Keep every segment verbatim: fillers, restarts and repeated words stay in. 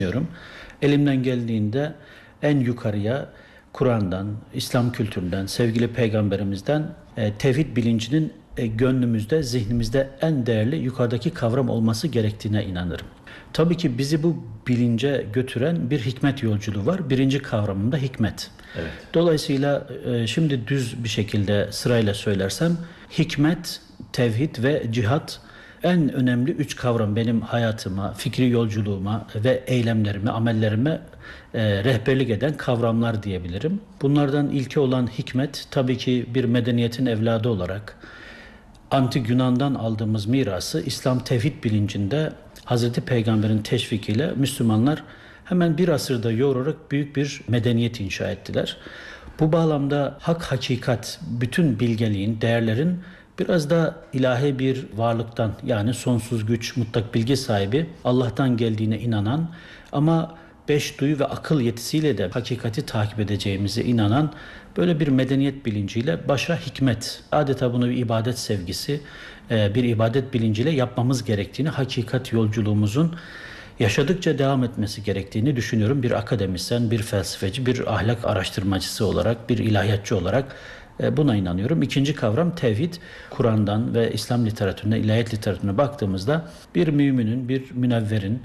Elimden geldiğinde en yukarıya Kur'an'dan, İslam kültüründen, sevgili peygamberimizden e, tevhid bilincinin e, gönlümüzde, zihnimizde en değerli yukarıdaki kavram olması gerektiğine inanırım. Tabii ki bizi bu bilince götüren bir hikmet yolculuğu var. Birinci kavramında hikmet. Evet. Dolayısıyla e, şimdi düz bir şekilde sırayla söylersem hikmet, tevhid ve cihat en önemli üç kavram benim hayatıma, fikri yolculuğuma ve eylemlerime, amellerime e, rehberlik eden kavramlar diyebilirim. Bunlardan ilki olan hikmet, tabii ki bir medeniyetin evladı olarak Antik Yunan'dan aldığımız mirası İslam tevhid bilincinde Hazreti Peygamber'in teşvikiyle Müslümanlar hemen bir asırda yoğurarak büyük bir medeniyet inşa ettiler. Bu bağlamda hak, hakikat, bütün bilgeliğin, değerlerin biraz da ilahi bir varlıktan, yani sonsuz güç, mutlak bilgi sahibi Allah'tan geldiğine inanan ama beş duyu ve akıl yetisiyle de hakikati takip edeceğimize inanan böyle bir medeniyet bilinciyle başa hikmet, adeta bunu bir ibadet sevgisi, bir ibadet bilinciyle yapmamız gerektiğini, hakikat yolculuğumuzun yaşadıkça devam etmesi gerektiğini düşünüyorum. Bir akademisyen, bir felsefeci, bir ahlak araştırmacısı olarak, bir ilahiyatçı olarak buna inanıyorum. İkinci kavram tevhid. Kur'an'dan ve İslam literatürüne, ilahiyat literatürüne baktığımızda bir müminin, bir münevverin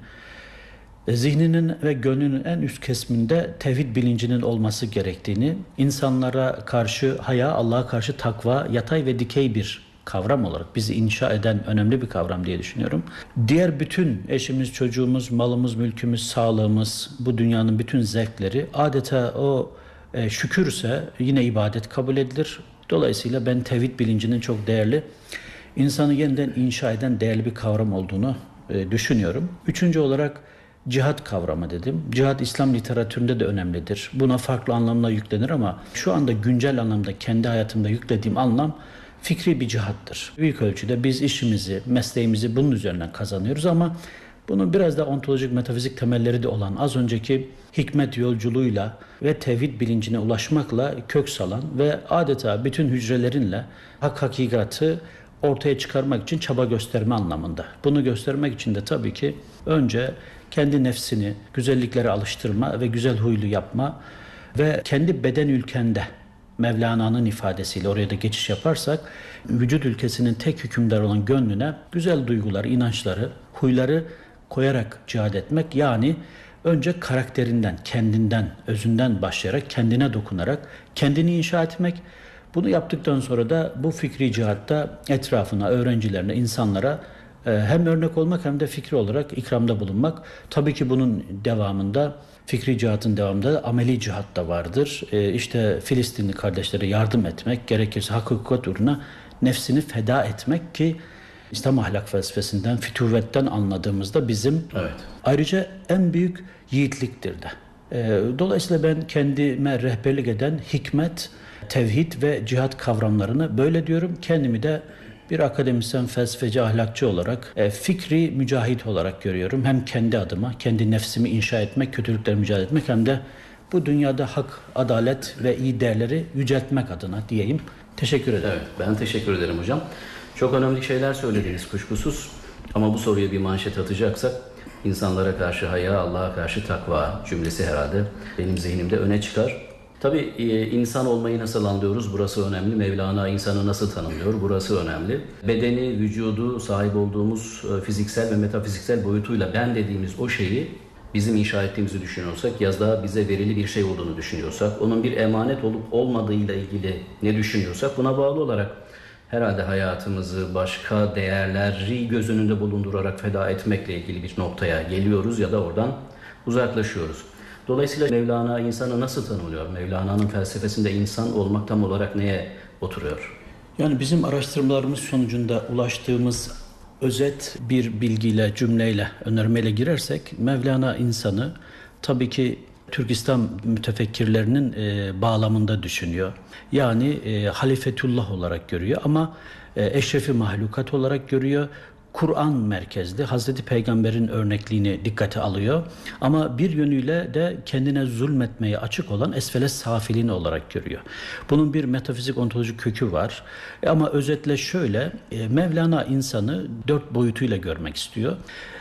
zihninin ve gönlünün en üst kesminde tevhid bilincinin olması gerektiğini, insanlara karşı haya, Allah'a karşı takva, yatay ve dikey bir kavram olarak bizi inşa eden önemli bir kavram diye düşünüyorum. Diğer bütün eşimiz, çocuğumuz, malımız, mülkümüz, sağlığımız, bu dünyanın bütün zevkleri adeta o e, şükürse yine ibadet kabul edilir. Dolayısıyla ben tevhid bilincinin çok değerli, insanı yeniden inşa eden değerli bir kavram olduğunu e, düşünüyorum. Üçüncü olarak cihat kavramı dedim. Cihat İslam literatüründe de önemlidir. Buna farklı anlamlar yüklenir ama şu anda güncel anlamda kendi hayatımda yüklediğim anlam fikri bir cihattır. Büyük ölçüde biz işimizi, mesleğimizi bunun üzerinden kazanıyoruz ama bunun biraz da ontolojik, metafizik temelleri de olan az önceki hikmet yolculuğuyla ve tevhid bilincine ulaşmakla kök salan ve adeta bütün hücrelerinle hak hakikati ortaya çıkarmak için çaba gösterme anlamında. Bunu göstermek için de tabii ki önce kendi nefsini güzelliklere alıştırma ve güzel huylu yapma ve kendi beden ülkende Mevlana'nın ifadesiyle oraya da geçiş yaparsak vücut ülkesinin tek hükümdar olan gönlüne güzel duyguları, inançları, huyları koyarak cihad etmek, yani önce karakterinden, kendinden, özünden başlayarak kendine dokunarak kendini inşa etmek. Bunu yaptıktan sonra da bu fikri cihatta etrafına, öğrencilerine, insanlara hem örnek olmak hem de fikri olarak ikramda bulunmak. Tabii ki bunun devamında, fikri cihatın devamında ameli cihat da vardır. Ee, işte Filistinli kardeşlere yardım etmek, gerekirse hak hukukat uğruna nefsini feda etmek ki İslam ahlak felsefesinden, fütüvvetten anladığımızda bizim evet. ayrıca en büyük yiğitliktir de. Ee, dolayısıyla ben kendime rehberlik eden hikmet, tevhid ve cihat kavramlarını böyle diyorum. Kendimi de bir akademisyen, felsefeci, ahlakçı olarak, e, fikri mücahit olarak görüyorum. Hem kendi adıma, kendi nefsimi inşa etmek, kötülükleri mücadele etmek hem de bu dünyada hak, adalet ve iyi değerleri yüceltmek adına diyeyim. Teşekkür ederim. Evet, ben teşekkür ederim hocam. Çok önemli şeyler söylediniz kuşkusuz. Ama bu soruya bir manşet atacaksak, insanlara karşı haya, Allah'a karşı takva cümlesi herhalde benim zihnimde öne çıkar. Tabii insan olmayı nasıl anlıyoruz? Burası önemli. Mevlana insanı nasıl tanımlıyor? Burası önemli. Bedeni, vücudu, sahip olduğumuz fiziksel ve metafiziksel boyutuyla ben dediğimiz o şeyi bizim inşa ettiğimizi düşünüyorsak, ya da bize verili bir şey olduğunu düşünüyorsak, onun bir emanet olup olmadığıyla ilgili ne düşünüyorsak, buna bağlı olarak herhalde hayatımızı başka değerleri göz önünde bulundurarak feda etmekle ilgili bir noktaya geliyoruz ya da oradan uzaklaşıyoruz. Dolayısıyla Mevlana insanı nasıl tanımlıyor? Mevlana'nın felsefesinde insan olmak tam olarak neye oturuyor? Yani bizim araştırmalarımız sonucunda ulaştığımız özet bir bilgiyle, cümleyle, önermeyle girersek Mevlana insanı tabii ki Türk İslam mütefekkirlerinin e, bağlamında düşünüyor. Yani e, halifetullah olarak görüyor ama e, eşrefi mahlukat olarak görüyor. Kur'an merkezli, Hazreti Peygamber'in örnekliğini dikkate alıyor. Ama bir yönüyle de kendine zulmetmeye açık olan esfele safilin olarak görüyor. Bunun bir metafizik, ontolojik kökü var. Ama özetle şöyle, Mevlana insanı dört boyutuyla görmek istiyor.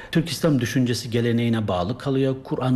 Türk İslam düşüncesi geleneğine bağlı kalıyor. Kur'an